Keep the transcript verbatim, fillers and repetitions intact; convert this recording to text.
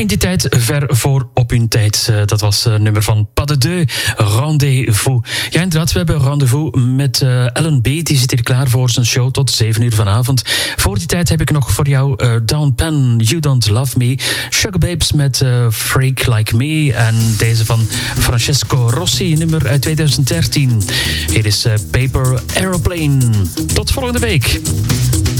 In die tijd ver voor op hun tijd. Uh, dat was het uh, nummer van Pas de Deux, Rendez-vous. Ja, inderdaad, we hebben Rendez-vous met uh, Alan B. Die zit hier klaar voor zijn show tot zeven uur vanavond. Voor die tijd heb ik nog voor jou uh, Dawn Penn, You Don't Love Me. Sugababes met uh, Freak Like Me. En deze van Francesco Rossi, nummer uit twintig dertien. Hier is uh, Paper Aeroplane. Tot volgende week.